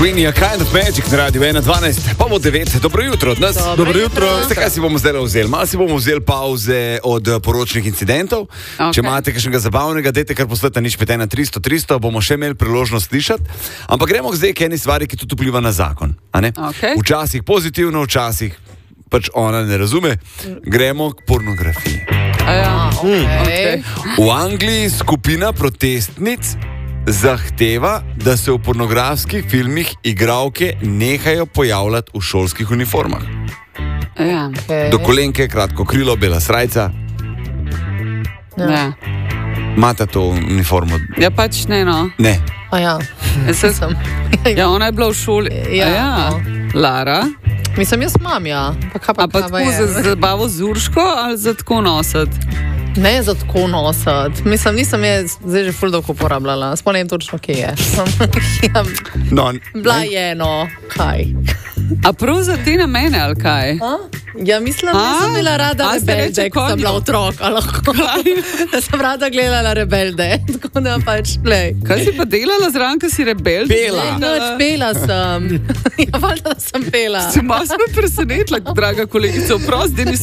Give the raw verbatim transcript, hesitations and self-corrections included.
Queen je Kind of Magic na radiju ena dvanajst, pa bo devet. Dobro jutro od nas. Dobro, Dobro jutro. Veste, kaj si bomo zdaj vzeli? Malo si bomo vzeli pauze od poročnih incidentov. Okay. Če imate kakšnega zabavnega, dajte kar poslati nič pet ena tristo tristo, bomo še imeli priložnost slišati. Ampak gremo zdaj k eni stvari, ki tudi vpliva na zakon. Okay. Včasih pozitivno, včasih pač ona ne razume. Gremo k pornografiji. Ja, okay. Okay. V Angliji skupina protestnic zahteva, da se v pornografskih filmih igralke nehajo pojavljati v šolskih uniformah. Ja. Okay. Do kolenke, kratko krilo, bela srajca. Ja. Mata to uniformo? Ja, pač ne, no. Ne. A ja. Se, ja, ona je bila v šoli. Ja. Ja. Lara? Mislim, jaz imam, ja. Pa, pa, A pa tako za zabavo z urško ali za tako nositi? Ne za tako nositi. Mislim, nisem je zdaj že ful dolgo uporabljala. Sploh ne vem točno, kje je. ja, No, bila je, no, kaj. A prav za te namene, ali kaj? A? Ja, mislim, da sem bila rada A, ste rebelde, reče ko sem bila konjo? otrok. a lahko. Da sem rada gledala rebelde. Tako da pač, glej. Kaj si pa delala zraven, ko si rebel? Pela. Noč pela sem. Ja, valjda, da sem pela. Se malo smo presenetila, draga kolegica, oprosti, da nisem